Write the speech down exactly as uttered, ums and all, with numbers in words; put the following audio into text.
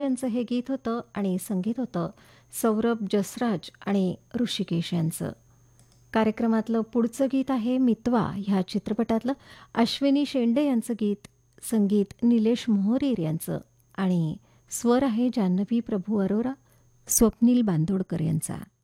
यांचं हे गीत होतं आणि संगीत होतं सौरभ जसराज आणि ऋषिकेश यांचं. कार्यक्रमातलं पुढचं गीत आहे मितवा ह्या चित्रपटातलं. अश्विनी शेंडे यांचं गीत, संगीत निलेश मोहोरीर यांचं आणि स्वर आहे जान्हवी प्रभू अरोरा, स्वप्नील बांदोडकर यांचा.